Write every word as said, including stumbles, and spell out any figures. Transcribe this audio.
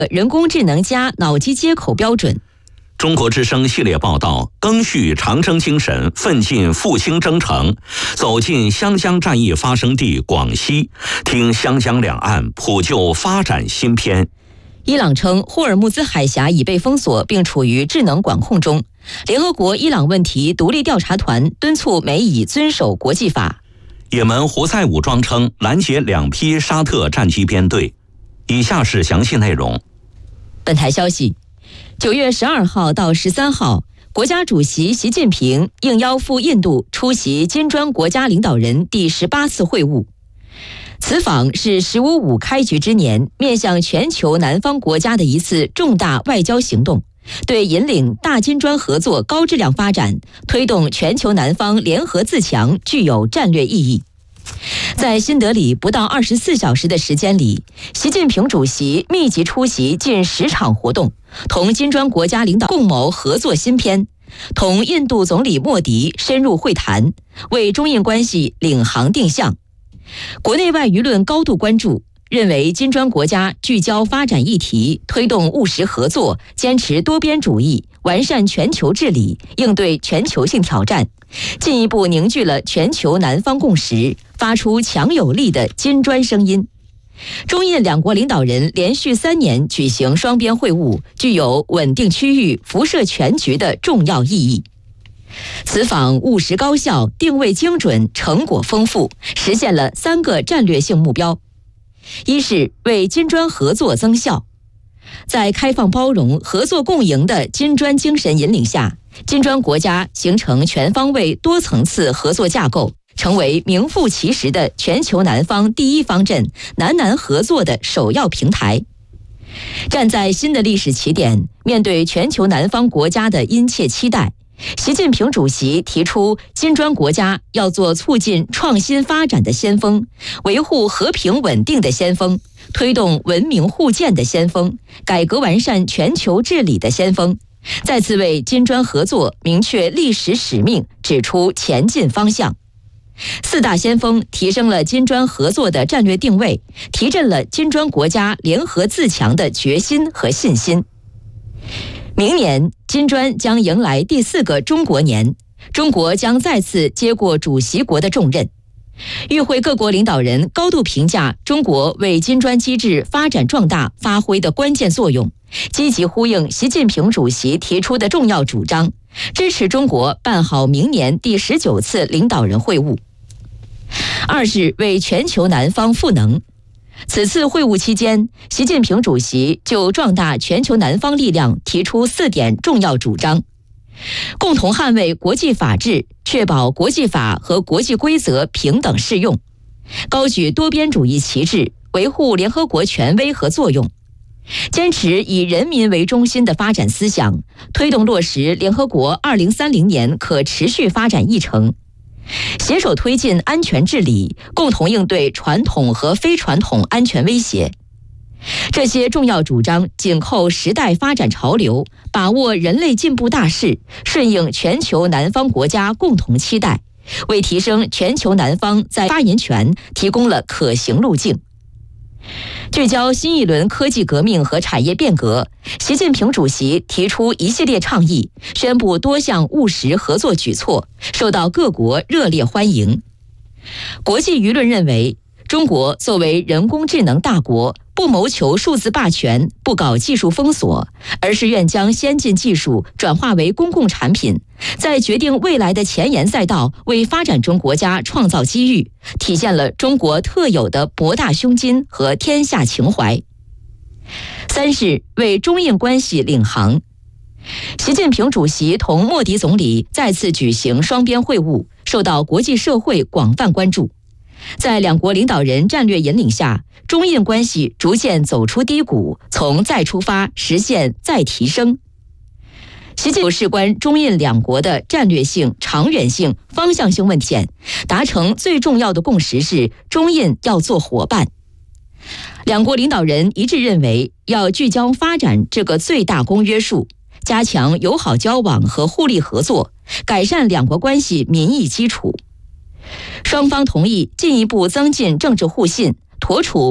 人工智能加脑机接口标准。 中国之声系列报道：赓续长征精神，奋进复兴征程，走进湘江战役发生地广西，听湘江两岸普救发展新篇。 伊朗称霍尔木兹海峡已被封锁并处于智能管控中。联合国伊朗问题独立调查团敦促美以遵守国际法。 也门胡塞武装称拦截两批沙特战机编队。以下是详细内容。 本台消息，九月十二号到十三号，国家主席习近平应邀赴印度出席金砖国家领导人第十八次会晤。此访是“十五五”开局之年，面向全球南方国家的一次重大外交行动，对引领大金砖合作高质量发展、推动全球南方联合自强具有战略意义。在新德里不到二十四小时的时间里，习近平主席密集出席近十场活动，同金砖国家领导共谋合作新篇，同印度总理莫迪深入会谈，为中印关系领航定向。国内外舆论高度关注，认为金砖国家聚焦发展议题，推动务实合作，坚持多边主义，完善全球治理，应对全球性挑战，进一步凝聚了全球南方共识，发出强有力的金砖声音。中印两国领导人连续三年举行双边会晤，具有稳定区域、辐射全局的重要意义。此访务实高效，定位精准，成果丰富，实现了三个战略性目标。一是为金砖合作增效。在开放包容、合作共赢的金砖精神引领下，金砖国家形成全方位多层次合作架构，成为名副其实的全球南方第一方阵，南南合作的首要平台。站在新的历史起点，面对全球南方国家的殷切期待，习近平主席提出，金砖国家要做促进创新发展的先锋，维护和平稳定的先锋，推动文明互鉴的先锋，改革完善全球治理的先锋，再次为金砖合作明确历史使命，指出前进方向。四大先锋提升了金砖合作的战略定位，提振了金砖国家联合自强的决心和信心。明年，金砖将迎来第四个中国年，中国将再次接过主席国的重任。与会各国领导人高度评价中国为金砖机制发展壮大发挥的关键作用，积极呼应习近平主席提出的重要主张，支持中国办好明年第十九次领导人会晤。二是为全球南方赋能。此次会晤期间，习近平主席就壮大全球南方力量提出四点重要主张：共同捍卫国际法治，确保国际法和国际规则平等适用；高举多边主义旗帜，维护联合国权威和作用；坚持以人民为中心的发展思想，推动落实联合国二零三零年可持续发展议程。携手推进安全治理，共同应对传统和非传统安全威胁。这些重要主张紧扣时代发展潮流，把握人类进步大势，顺应全球南方国家共同期待，为提升全球南方在发言权提供了可行路径。聚焦新一轮科技革命和产业变革，习近平主席提出一系列倡议，宣布多项务实合作举措，受到各国热烈欢迎。国际舆论认为，中国作为人工智能大国，不谋求数字霸权，不搞技术封锁，而是愿将先进技术转化为公共产品，在决定未来的前沿赛道为发展中国家创造机遇，体现了中国特有的博大胸襟和天下情怀。三是为中印关系领航。习近平主席同莫迪总理再次举行双边会晤，受到国际社会广泛关注。在两国领导人战略引领下，中印关系逐渐走出低谷，从再出发实现再提升。习近平事关中印两国的战略性、长远性、方向性问题，达成最重要的共识是中印要做伙伴。两国领导人一致认为，要聚焦发展这个最大公约数，加强友好交往和互利合作，改善两国关系民意基础。双方同意进一步增进政治互信，妥处